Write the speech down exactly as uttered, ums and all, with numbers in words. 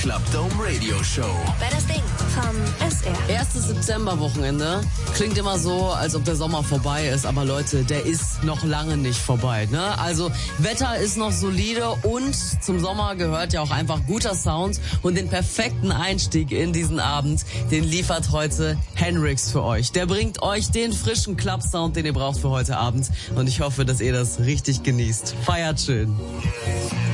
Clubdome Radio Show. Bettes Ding vom S R. Erstes Septemberwochenende. Klingt immer so, als ob der Sommer vorbei ist. Aber Leute, der ist noch lange nicht vorbei. Ne? Also Wetter ist noch solide und zum Sommer gehört ja auch einfach guter Sound. Und den perfekten Einstieg in diesen Abend, den liefert heute Henrix für euch. Der bringt euch den frischen Club-Sound, den ihr braucht für heute Abend. Und ich hoffe, dass ihr das richtig genießt. Feiert schön.